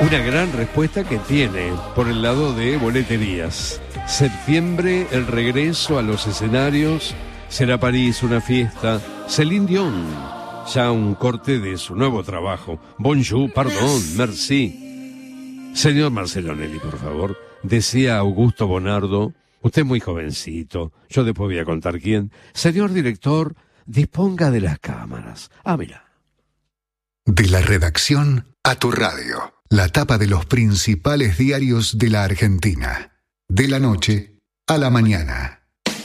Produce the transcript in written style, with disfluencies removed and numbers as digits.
Una gran respuesta que tiene por el lado de boleterías. Septiembre, el regreso a los escenarios. Será París una fiesta. Céline Dion, ya un corte de su nuevo trabajo. Bonjour, pardon, merci. Señor Marcelonelli, por favor. Decía Augusto Bonardo, usted es muy jovencito, yo después voy a contar quién. Señor director, disponga de las cámaras. Mira. De la redacción a tu radio. La tapa de los principales diarios de la Argentina. De la noche a la mañana.